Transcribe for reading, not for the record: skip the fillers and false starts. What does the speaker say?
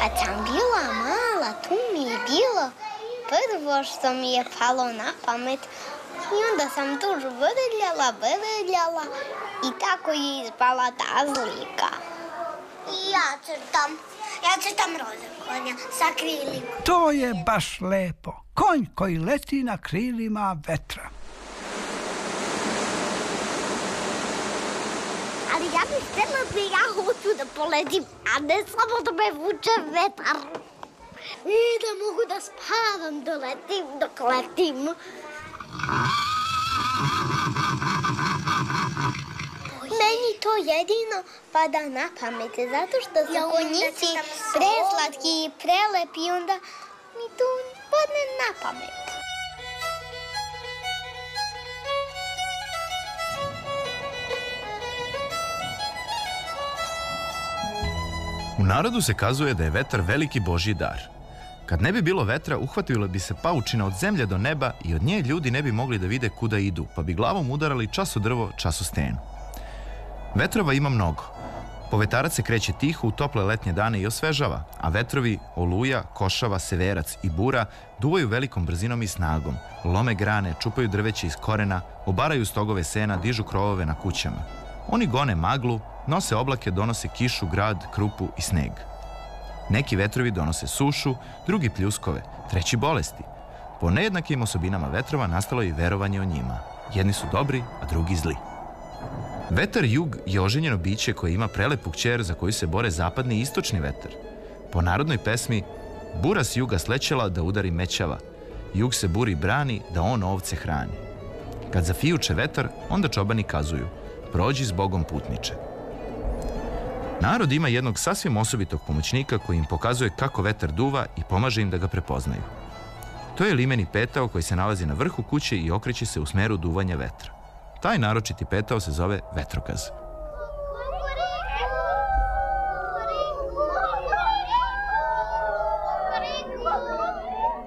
Kad sam bila mala, tu mi je bilo prvo što mi je palo na pamet i onda sam tu vrljala i tako je ispala ta slika. I ja crtam roze konja sa krilima. To je baš lepo. Konj koji leti na krilima vetra. Ali ja bih htjela da ja hoću da poletim, a ne samo da me vuče vetar. I da mogu da spavam, da letim dok letim. Meni to jedino pada na pamet, zato što su konjici preslatki i prelepi i onda mi to padne na pamet. U narodu se kazuje da je vetar veliki božji dar. Kad ne bi bilo vetra, uhvatila bi se paučina od zemlje do neba i od nje ljudi ne bi mogli da vide kuda idu, pa bi glavom udarali čas o drvo, čas o stenu. Vetrova ima mnogo. Povetarac se kreće tiho u tople letnje dane i osvežava, a vetrovi oluja, košava, severac i bura duvaju velikom brzinom i snagom, lome grane, čupaju drveće iz korena, obaraju stogove sena, dižu krovove na kućama. Oni gone maglu, nose oblake, donose kišu, grad, krupu i sneg. Neki vetrovi donose sušu, drugi pljuskove, treći bolesti. Po nejednakim osobinama vetrova nastalo je i verovanje o njima. Jedni su dobri, a drugi zli. Vetar jug je oženjeno biće koje ima prelepu kćer za koju se bore zapadni i istočni vetar. Po narodnoj pesmi, bura s juga slećela da udari mećava. Jug se buri brani da on ovce hrani. Kad zafijuče vetar, onda čobani kazuju: prođi s Bogom putniče. Narod ima jednog sasvim osobitog pomoćnika koji im pokazuje kako vetar duva i pomaže im da ga prepoznaju. To je limeni petao koji se nalazi na vrhu kuće i okreće se u smeru duvanja vetra. Taj naročiti petao se zove vetrokaz.